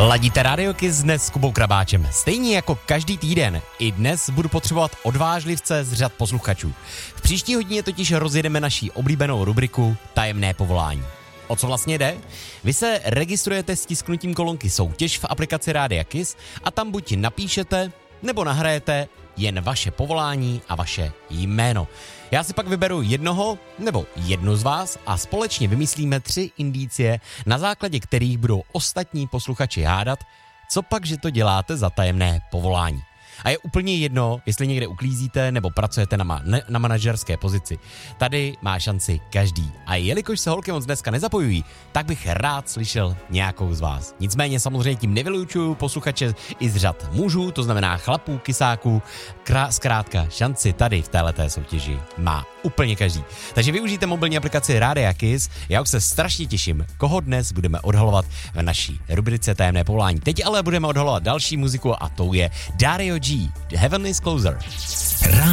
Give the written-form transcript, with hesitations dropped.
Ladíte Radio Kiss dnes s Kubou Krabáčem. Stejně jako každý týden, i dnes budu potřebovat odvážlivce z řad posluchačů. V příští hodině totiž rozjedeme naší oblíbenou rubriku Tajemné povolání. O co vlastně jde? Vy se registrujete s tisknutím kolonky soutěž v aplikaci Rádia Kiss a tam buď napíšete, nebo nahrajete jen vaše povolání a vaše jméno. Já si pak vyberu jednoho nebo jednu z vás a společně vymyslíme 3 indicie, na základě kterých budou ostatní posluchači hádat, co pak, že to děláte za tajemné povolání. A je úplně jedno, jestli někde uklízíte nebo pracujete na manažerské pozici. Tady má šanci každý. A jelikož se holky moc dneska nezapojují, tak bych rád slyšel nějakou z vás. Nicméně samozřejmě tím nevylučuju posluchače i z řad mužů, to znamená chlapů, kysáků. Zkrátka šanci tady v téhleté soutěži má úplně každý. Takže využijte mobilní aplikaci Rádia Kiss. Já už se strašně těším, koho dnes budeme odhalovat v naší rubrice Tajemné povolání. Teď ale budeme odhalovat další muziku a tou je Dario G. The Heavenly Closer.